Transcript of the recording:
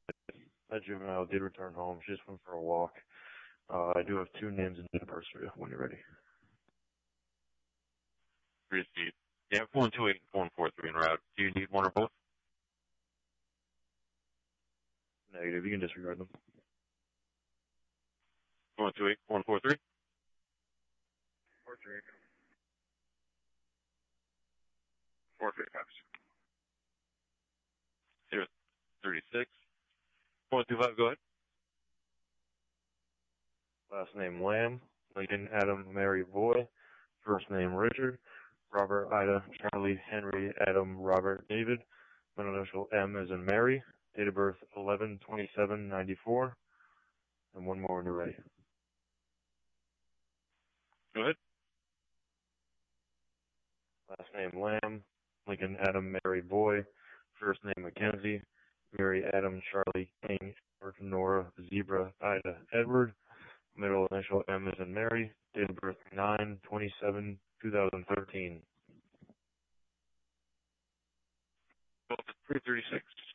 That juvenile did return home. She just went for a walk. I do have two names and date of birth for you when you're ready. Received. Yeah, 128 and 143 en route. Do you need one or both? Negative. You can disregard them. 128, 143. 438. 435. 036. 125, go ahead. Last name Lamb. Lincoln Adam Mary Boy. First name Richard. Robert Ida Charlie Henry Adam Robert David. Middle initial M as in Mary. Date of birth 11/27/94. And one more when you're ready. Go ahead. Last name Lamb. Lincoln Adam Mary Boy. First name Mackenzie. Mary Adam Charlie King Edward Nora Zebra Ida Edward. Middle initial M as in Mary. Date of birth 9/27/2013. 336.